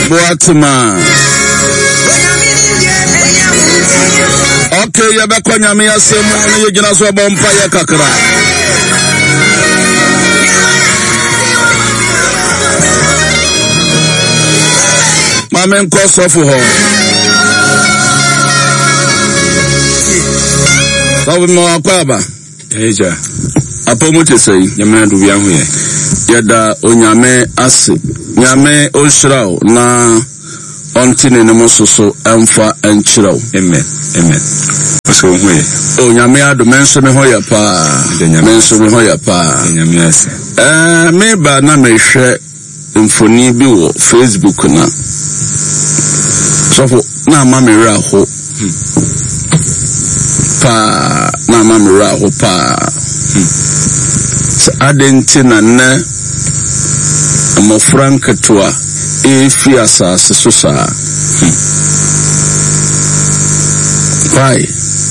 Boatma. Okay, ya bakonya me asemu ni yegina so bompa ya kakra. Mamen koso fu ho. Sabu mo akwaba. Eja. Apomote sei nyame do bia ho ye. Yada onyame ase. Nyame onhyiraw na ontine ne mososo emfa enkyiraw. Amen. Amen. So ho ye. Onyame ado menso me ho ya pa. Menso me ho ya pa. Nyame ase. Me ba na mehwe mfoni bi wo Facebook na. So na ma me ra ho. Pa na ma me ra ho pa. Adenti na ne mo franketwa efi asase so saa. Why?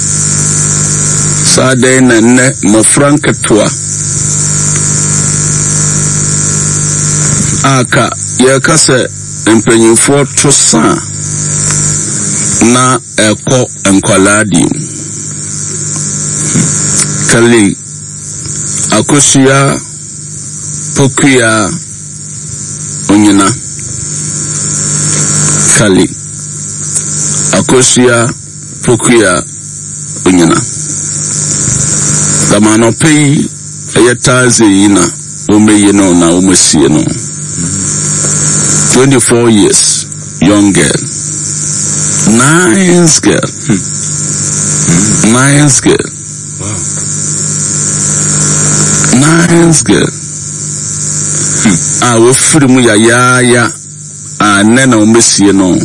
Sade na ne mo franketwa aka ye kase empanyifo to saa na eko enkwaladi kali akosia pokuya onyina kali akosia pokuya onyina damano pei ayetaze yina omeye no na omosie no 24 years young girl, nice girl. Nice girl. Wow. Nice girl. We free mu ya nena omesie no.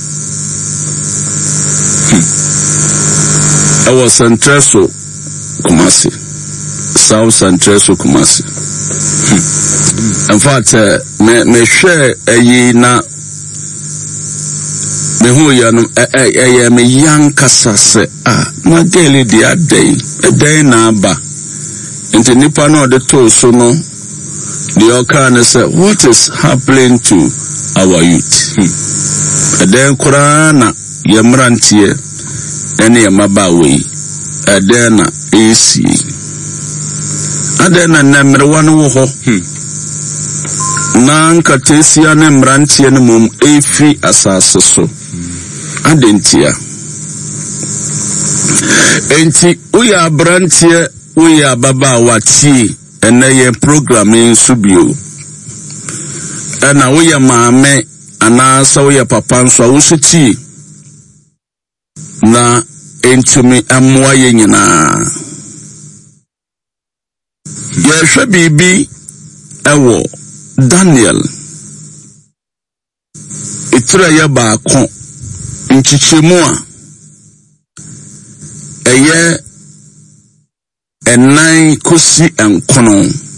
I was Centreso Kumasi. South Centreso Kumasi. In fact, me share na me hu ya no me yankasa se na daily dia day na ba nti nipa no de to so no the okan say what is happening to our youth then kurana yemrantie ene yemaba we then na AC adena na mrewa no wo ho na nkatesia ne mrantie ne mum efi asase so adentia enti uya brantie uya baba wati ene programming subio ana uya maame ana sa uya papa nso awusuti na entumi amwa yenyina yehwe bibi ewo Daniel itura ya baako nchichemu a eye enan kosi enkono